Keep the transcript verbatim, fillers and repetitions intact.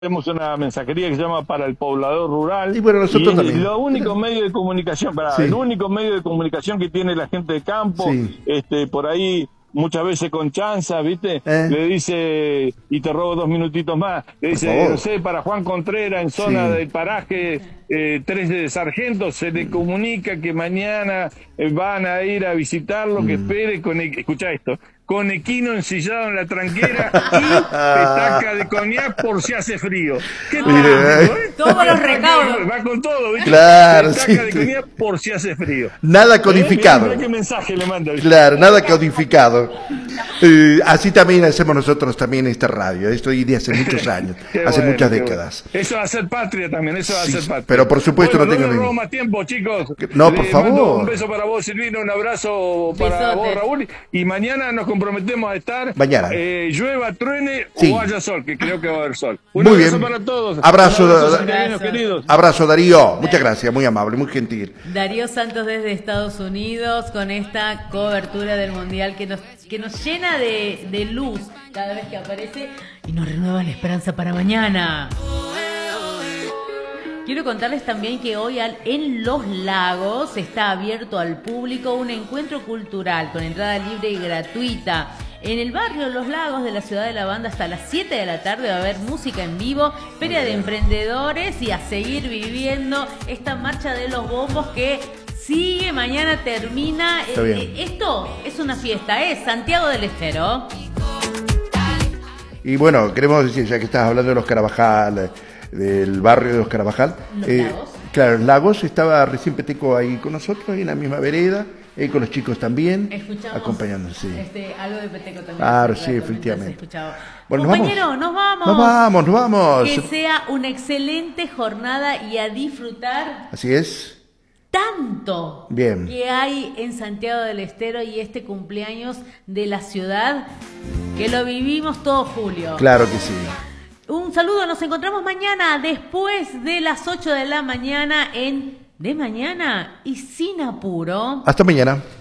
tenemos una mensajería que se llama Para el Poblador Rural. Y bueno, nosotros y también. Lo único medio de comunicación, para Sí. el único medio de comunicación que tiene la gente de campo, Sí. este, por ahí muchas veces con chanza, ¿viste? ¿Eh? Le dice, y te robo dos minutitos más, le dice, favor. no sé, para Juan Contreras, en zona Sí. del paraje eh, tres de Sargento, se le comunica que mañana eh, van a ir a visitarlo, que espere con, e- escucha esto, con equino ensillado en la tranquera y petaca de coñac por si hace frío. ¿Qué Mire, tal, eh. eh? Todos los recaudos. Va con todo, ¿viste? Claro, Petaca sí, de sí. coñac por si hace frío. Nada codificado. ¿Eh? Mirá qué mensaje le manda, ¿viste? Claro, nada codificado. Eh, así también hacemos nosotros también esta radio. Esto y de hace muchos años, Qué hace bueno, muchas qué décadas. bueno. Eso va a ser patria también, eso va a Sí, ser patria. pero por supuesto Bueno, no tengo le robo ningún- más tiempo, chicos. No, por Le mando favor. un beso para vos, Silvina, un abrazo para Besote. vos, Raúl. Y mañana nos comprometemos a estar. Mañana. Eh, llueva, truene Sí. o haya sol, que creo que va a haber sol. Un Muy abrazo bien. para todos. Abrazo, Un abrazo, da- santiagueños Abrazo. queridos. Abrazo, Darío. Muchas gracias, muy amable, muy gentil. Darío Santos desde Estados Unidos con esta cobertura del Mundial que nos, que nos llena de, de luz cada vez que aparece y nos renueva la esperanza para mañana. Quiero contarles también que hoy al- en Los Lagos está abierto al público un encuentro cultural con entrada libre y gratuita. En el barrio Los Lagos de la ciudad de La Banda hasta las siete de la tarde va a haber música en vivo, feria de emprendedores y a seguir viviendo esta marcha de los bombos que sigue, mañana termina. Está Eh, bien. eh, Esto es una fiesta, es Santiago del Estero. Y bueno, queremos decir, ya que estás hablando de los Carabajal, eh, del barrio de los Carabajal. Los Lagos. Claro, en Lagos estaba recién Peteco ahí con nosotros, ahí en la misma vereda, ahí con los chicos también, Escuchamos acompañándonos, sí. este, algo de Peteco también. Claro, sí, Seguramente efectivamente. has escuchado. Bueno, nos Compañero, vamos. nos vamos. Nos vamos, nos vamos. Que sea una excelente jornada y a disfrutar Así es. tanto Bien. que hay en Santiago del Estero y este cumpleaños de la ciudad que lo vivimos todo julio. Claro que sí. Un saludo, nos encontramos mañana después de las ocho de la mañana en De Mañana y Sin Apuro. Hasta mañana.